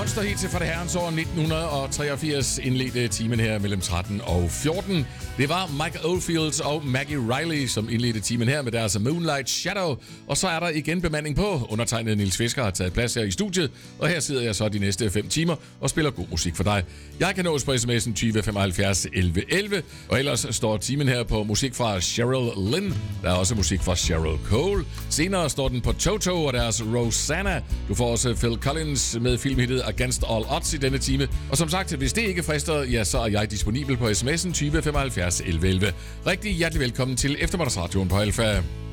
Monster helt til fra det herrens år 1983 indledte timen her mellem 13 og 14. Det var Mike Oldfield og Maggie Riley, som indledte timen her med deres Moonlight Shadow. Og så er der igen bemanding på. Undertegnet Niels Fisker har taget plads her i studiet, og her sidder jeg så de næste 5 timer og spiller god musik for dig. Jeg kan nås på sms'en 20 75 11 11, og ellers står timen her på musik fra Cheryl Lynn. Der er også musik fra Cheryl Cole. Senere står den på Toto og deres Rosanna. Du får også Phil Collins med filmhittet Against All Odds i denne time. Og som sagt, hvis det ikke frister, ja, så er jeg disponibel på sms'en 20 75 11 11. Rigtig hjertelig velkommen til Eftermiddagsradioen på Alfa.